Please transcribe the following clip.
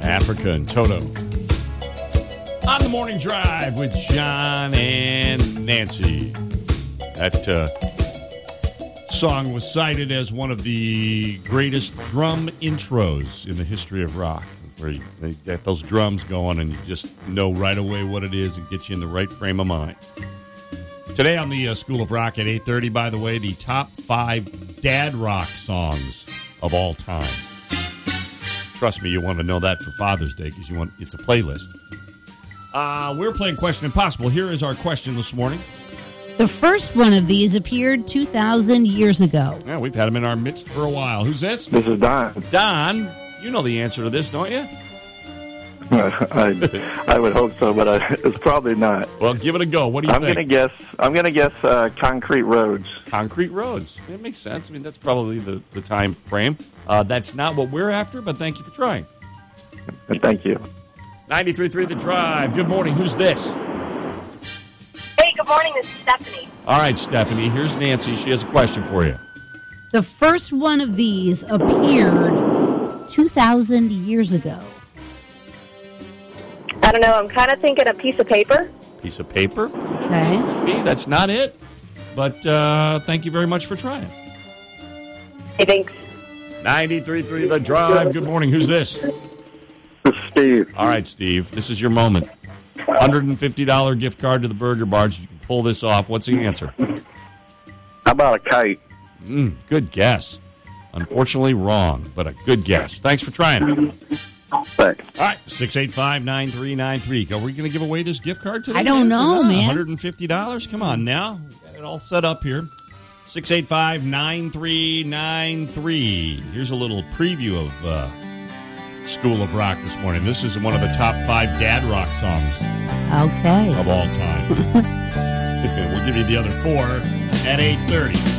Africa and Toto. On the morning drive with John and Nancy. That song was cited as one of the greatest drum intros in the history of rock, where they get those drums going and you just know right away what it is and get you in the right frame of mind. Today on the School of Rock at 8:30, by the way, the top 5 dad rock songs of all time. Trust me, you want to know that for Father's Day because it's a playlist. We're playing Question Impossible. Here is our question this morning. The first one of these appeared 2,000 years ago. Yeah, we've had him in our midst for a while. Who's this? This is Don. Don, you know the answer to this, don't you? I would hope so, but it's probably not. Well, give it a go. What do you think? I'm gonna guess Concrete Roads. Concrete Roads. It makes sense. I mean, that's probably the time frame. That's not what we're after, but thank you for trying. Thank you. 93.3 The Drive. Good morning. Who's this? Hey, good morning. This is Stephanie. All right, Stephanie. Here's Nancy. She has a question for you. The first one of these appeared 2,000 years ago. I don't know. I'm kind of thinking a piece of paper. Piece of paper? Okay. Maybe that's not it. But thank you very much for trying. Hey, thanks. 93.3 The Drive. Good morning. Who's this? This is Steve. All right, Steve. This is your moment. $150 gift card to the Burger Bar. You can pull this off. What's the answer? How about a kite? Good guess. Unfortunately, wrong, but a good guess. Thanks for trying. Thanks. All right, 685-9393. Are we going to give away this gift card today? I don't know, man. $150? Come on now. Got it all set up here. 685-9393. Here's a little preview of School of Rock this morning. This is one of the top 5 dad rock songs Okay. of all time. We'll give you the other 4 at 8:30.